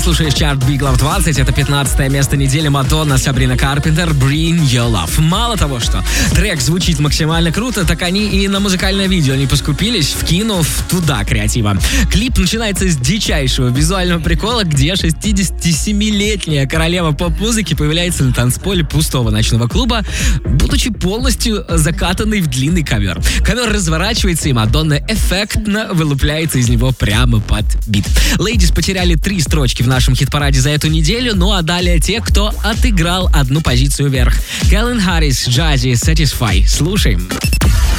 Слушаешь чарт Big Love 20, это 15 место недели. Мадонна, Сабрина Карпентер, Bring Your Love. Мало того, что трек звучит максимально круто, так они и на музыкальное видео не поскупились, вкинув туда креатива. Клип начинается с дичайшего визуального прикола, где 67-летняя королева поп-музыки появляется на танцполе пустого ночного клуба, будучи полностью закатанной в длинный ковер. Ковер разворачивается, и Мадонна эффектно вылупляется из него прямо под бит. Ladies потеряли 3 строчки в нашем хит-параде за эту неделю, ну а далее те, кто отыграл одну позицию вверх. Кэлвин Харрис, Jazzy, Satisfy. Слушаем.